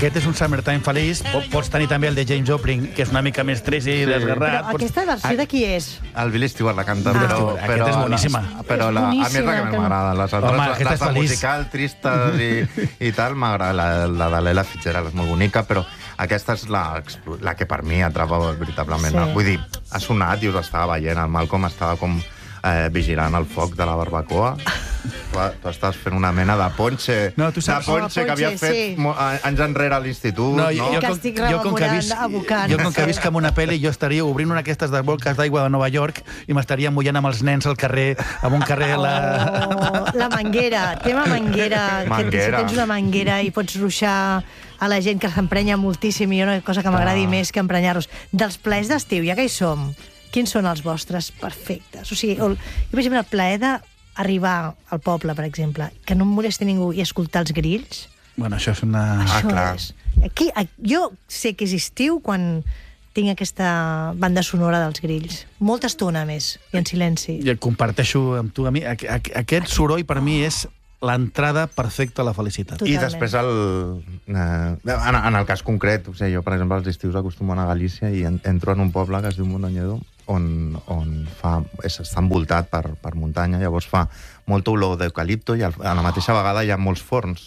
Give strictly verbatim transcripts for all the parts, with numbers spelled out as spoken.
aquest és un Summertime feliç. Pots tenir també el de James Joplin, que és una mica més trist i desgarrat. Però aquesta versió de qui és? El Billy Stewart la canta, Ah. però... Aquesta però és boníssima. La, però la, a mi és la que més m'agrada. Les altres, Home, la, aquesta la, és la feliç. musical, trista i, i tal, m'agrada. La, la de l'Ella Fitzgerald és molt bonica, però aquesta és la, la que per mi atrapa veritablement. Sí. Vull dir, ha sonat i us estava veient. El Malcolm estava com eh, vigilant el foc de la barbacoa. Tu, tu estàs fent una mena de ponche, No, tu saps- de ponche Oh, que havia ponche, fet sí. mo- anys enrere a l'institut. No, No, jo, no? jo, Que com, estic jo, com que rememorant, visc, abocant. jo com que visc en una pel·li, jo estaria obrint una d'aquestes de bolques d'aigua de Nova York i m'estaria mullant amb els nens al carrer, amb un carrer a la... Oh, la manguera, tema manguera, que Manguera. si tens una manguera i pots ruixar a la gent que s'emprenya moltíssim, i una cosa que m'agradi Ah. més que emprenyar-los. Dels plaers d'estiu, ja que hi som, quins són els vostres perfectes? O sigui, el, jo, per exemple, el plaer d'arribar al poble, per exemple, que no em molesti ningú i escoltar els grills, Bueno, això és una... això clar. és. Aquí, a- jo sé que és estiu quan tinc aquesta banda sonora dels grills. Molta estona més, i en silenci. I comparteixo amb tu, a mi, aqu- aqu- aquest soroll per mi és l'entrada perfecta a la felicitat. Tu- I Totalment. després, el, eh, en, en el cas concret, o sigui, jo, per exemple, als estius acostumo a anar a Galícia i en, entro en un poble que es diu Mondoñedo, on, on fa, és, està envoltat per, per muntanya, llavors fa molta olor d'eucalipto i al, a la mateixa vegada hi ha molts forns.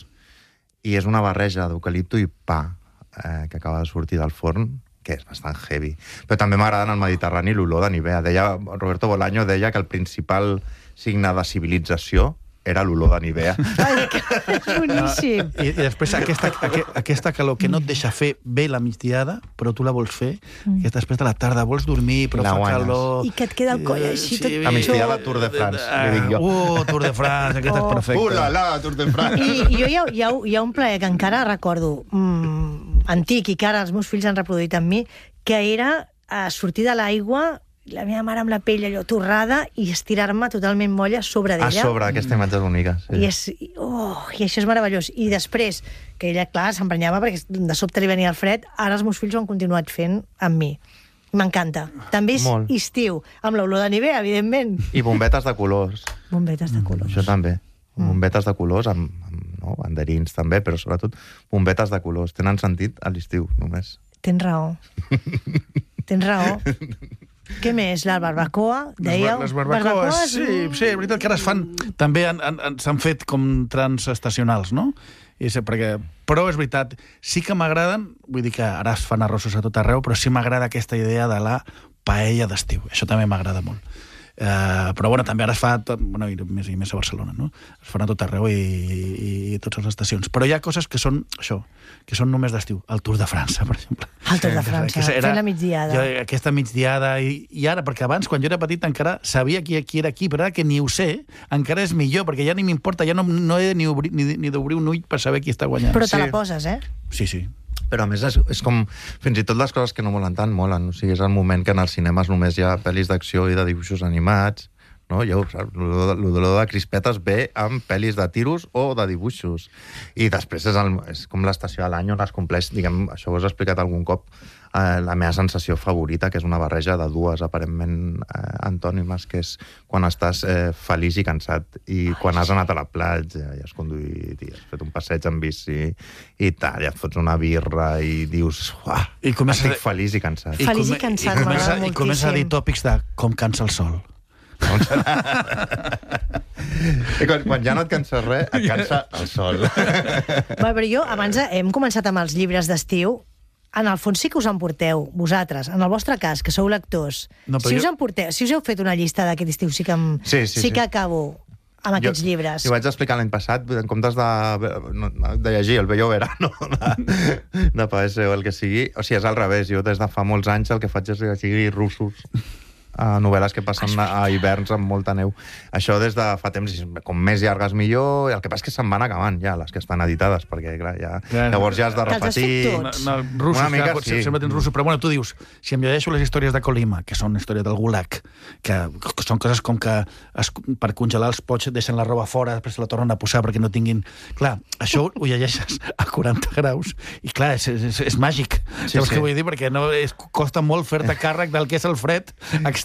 I és una barreja d'eucalipto i pa eh, que acaba de sortir del forn, que és bastant heavy. Però també m'agrada en el Mediterrani l'olor de Nivea. Deia, Roberto Bolaño deia que el principal signe de civilització era l'olor de Nivea. Ai, que és boníssim. I, i després aquesta, aqu, aquesta calor que no et deixa fer bé la migdiada, però tu la vols fer, mm. que després de la tarda vols dormir, però La fa guanyes. calor... I que et queda el coll així tot La migdiada Tour de France, li dic jo. Uh, Tour de France, aquesta Oh. és perfecta. Uh, la, la, Tour de France! I, i jo hi ha, hi, ha, hi ha un plaer que encara recordo mm, antic i que ara els meus fills han reproduït amb mi, que era uh, sortir de l'aigua, la meva mare amb la pell allò torrada i estirar-me totalment molla sobre A d'ella. sobre, aquesta imatge és bonica. Sí. I, és, oh, I això és meravellós. I després, que ella, clar, s'emprenyava perquè de sobte li venia el fred, ara els meus fills ho han continuat fent amb mi. M'encanta. També és Molt. estiu, amb l'olor de Nivea, evidentment. I bombetes de colors. Bombetes de colors. Això també. Bombetes de colors, amb, amb no, banderins també, però sobretot bombetes de colors. Tenen sentit a l'estiu, només. Tens raó. Tens raó. Què més? La barbacoa, dèieu? Les barbacoes, Barbacoes, sí, mm. sí, és veritat que ara es fan... També han- han- han- s'han fet com transestacionals, no? I sé, perquè, però és veritat, sí que m'agraden, vull dir que ara es fan arrossos a tot arreu, però sí m'agrada aquesta idea de la paella d'estiu. Això també m'agrada molt. Uh, però bueno, també ara es fa tot, bueno, i més, i més a Barcelona, no? Es fan a tot arreu i, i, i totes les estacions. Però hi ha coses que són això, que són només d'estiu. El Tour de França, per exemple. El Tour de Que- França, que era- fent la migdiada. Jo, aquesta migdiada, i, i ara, perquè abans, quan jo era petit, encara sabia qui, qui era qui, però ara que ni ho sé, encara és millor, perquè ja ni m'importa, ja no, no he de ni, obrir, ni, ni d'obrir un ull per saber qui està guanyant. Però te Sí. la poses, eh? Sí, sí. Però a més és, és com... Fins i tot les coses que no molen tant, molen. O sigui, és el moment que en els cinemes només hi ha pel·lis d'acció i de dibuixos animats, no? Ja ho saps, l'olor de crispetes ve amb pel·lis de tiros o de dibuixos. I després és, el, és com l'estació de l'any on es compleix, diguem, això ho has explicat algun cop, eh, la meva sensació favorita, que és una barreja de dues, aparentment eh, antònimes, que és quan estàs eh, feliç i cansat, i quan has anat a la platja i has conduït i has fet un passeig en bici i tal, i et fots una birra i dius, uah, I comença- estic feliç i cansat. I- Feliç come- cansat, i comença, m'agrada i comença a dir moltíssim. tòpics de com cansa el sol. I quan, quan ja no et cansa res, et cansa el sol. Va, però jo, abans hem començat amb els llibres d'estiu. En el fons sí que us emporteu, vosaltres, en el vostre cas, que sou lectors. No, però si us jo- emporteu, si us heu fet una llista d'aquest estiu, sí que, em, Sí, sí, sí sí. que acabo amb aquests llibres. Jo vaig explicar l'any passat, en comptes de, de llegir El bello verano de, de P S o el que sigui, o sigui, és al revés. Jo des de fa molts anys el que faig és llegir russos, a novel·les que passen a, a hiverns amb molta neu. Això des de fa temps, com més llargues millor, i el que passa és que se'n van acabant ja, les que estan editades, perquè clar, ja, Clar. llavors ja has de Que els has fet repetir... tots. No, no, russos, Una mica clar, sí. sempre tens russos, però bueno, tu dius, si em llegeixo les històries de Colima, que són històries del Gulag, que, que són coses com que es, per congelar els pots deixen la roba fora, després se la tornen a posar perquè no tinguin... Clar, això ho llegeixes a quaranta graus, i clar, és, és, és màgic. Sí, Saps sí. què vull dir? Perquè no, és, costa molt fer-te càrrec del que és el fred extrem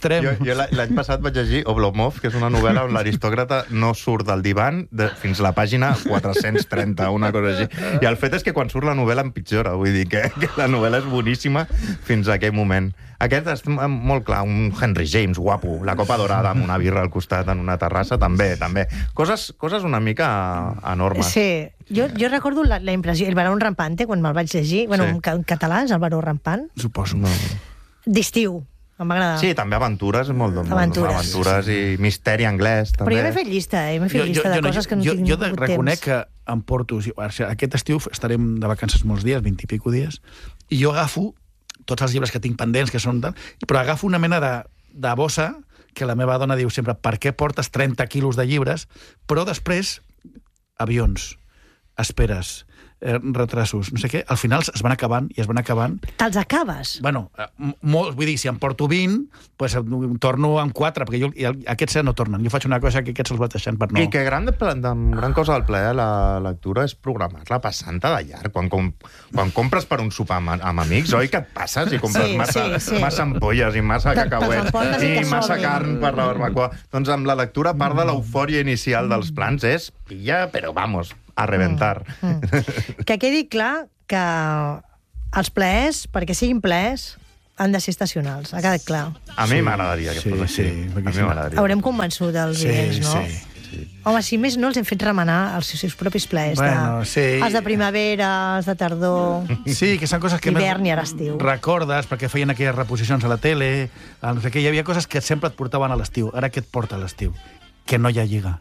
extrem. Jo, jo l'any passat vaig llegir Oblomov, que és una novel·la on l'aristòcrata no surt del divan de, fins a la pàgina quatre-cents trenta, una cosa així. I el fet és que quan surt la novel·la empitjora, vull dir que, que la novel·la és boníssima fins a aquell moment. Aquest és molt clar, un Henry James guapo, la copa dorada amb una birra al costat en una terrassa, també, també. Coses, coses una mica enormes. Sí, jo, jo recordo la, la impressió, el Baró Rampante, quan me'l vaig llegir, bueno, Sí. en, ca- en català és el Baró Rampant, Suposo. No. d'estiu, em va agradar. Sí, també aventures, molt, molt, Aventures. aventures i misteri anglès, també. Però jo m'he fet llista, eh? M'he fet llista de coses que no jo, tinc jo de, hagut reconec temps. que em porto... o sigui, aquest estiu estarem de vacances molts dies, vint i pico dies, i jo agafo tots els llibres que tinc pendents, que són tal, però agafo una mena de, de bossa que la meva dona diu sempre, per què portes trenta quilos de llibres? Però després, avions, esperes, eh, retrasos, no sé què, al final es van acabant i es van acabant. Te'ls acabes? Bueno, eh, molt, vull dir, si em porto vint, pues, em torno amb quatre, perquè jo, i el- aquests ja no tornen. Jo faig una cosa que aquests els vaig deixant per no... I que gran, de, pla- de, gran cosa del plaer a la lectura és programar-la passant-te de llarg. Quan, com, quan compres per un sopar amb, amb amics, oi que et passes i compres Sí, massa, sí, sí. massa ampolles i massa Te- te'ls cacauets emportes i i que massa sobrin. carn per la barbacoa. Doncs amb la lectura, part de l'eufòria inicial dels plans és pilla, però vamos, a reventar. Mm. Que quedi clar que els plaers, perquè siguin plaers, han de ser estacionals. Ha quedat clar. A mi m'agradaria que Sí, fos així. sí, perquè A sí. mi m'agradaria. Haurem convençut els Sí, oients, no? sí. Home, si més no, els hem fet remenar els seus propis plaers. Bueno, de, sí. Els de primavera, els de tardor... Sí, que són coses que Hivern i ara estiu. recordes, perquè feien aquelles reposicions a la tele, a no sé què, hi havia coses que sempre et portaven a l'estiu. Ara què et porta a l'estiu? Que no hi ha lliga.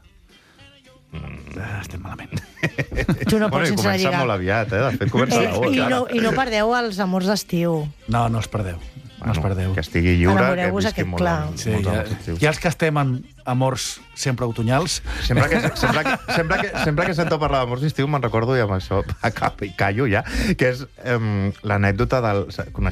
Mm. Ah, estem malament. Tu no Bueno, pots i sense la comença lligar. molt aviat, eh? De fet, comença Eh, la i, boca. no, I no perdeu els amors d'estiu. No, no els perdeu. No els perdeu. Que estigui lliure, que Enamoreu-vos visqui aquest molt, clar. molt, Sí, molts ja, amors estius. ja els que estem en amors sempre otoñals, Sempre que, sempre que, sempre que, sempre que sento parlar d'amors d'estiu me'n recordo, i amb això acabo i callo ja, que és um, l'anècdota del...